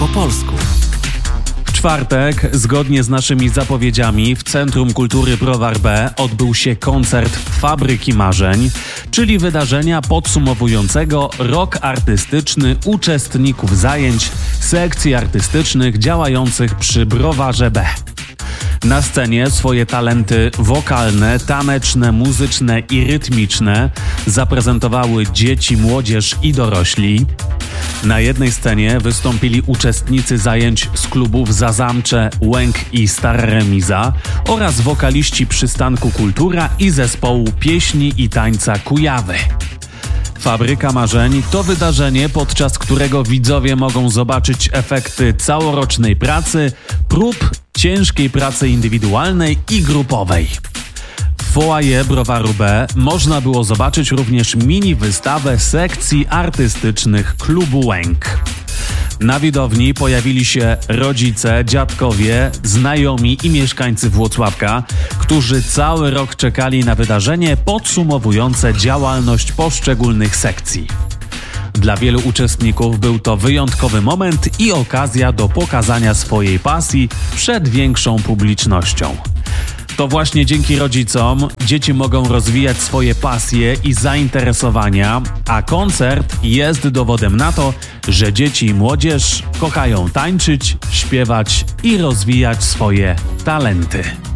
po polsku. W czwartek, zgodnie z naszymi zapowiedziami, w Centrum Kultury Browar B odbył się koncert Fabryki Marzeń, czyli wydarzenia podsumowującego rok artystyczny uczestników zajęć sekcji artystycznych działających przy Browarze B. Na scenie swoje talenty wokalne, taneczne, muzyczne i rytmiczne zaprezentowały dzieci, młodzież i dorośli. Na jednej scenie wystąpili uczestnicy zajęć z klubów Zazamcze, Łęk i Stara Remiza oraz wokaliści Przystanku Kultura i zespołu pieśni i tańca Kujawy. Fabryka Marzeń to wydarzenie, podczas którego widzowie mogą zobaczyć efekty całorocznej pracy, prób, ciężkiej pracy indywidualnej i grupowej. W foyer Browaru B można było zobaczyć również mini wystawę sekcji artystycznych klubu Łęk. Na widowni pojawili się rodzice, dziadkowie, znajomi i mieszkańcy Włocławka, którzy cały rok czekali na wydarzenie podsumowujące działalność poszczególnych sekcji. Dla wielu uczestników był to wyjątkowy moment i okazja do pokazania swojej pasji przed większą publicznością. To właśnie dzięki rodzicom dzieci mogą rozwijać swoje pasje i zainteresowania, a koncert jest dowodem na to, że dzieci i młodzież kochają tańczyć, śpiewać i rozwijać swoje talenty.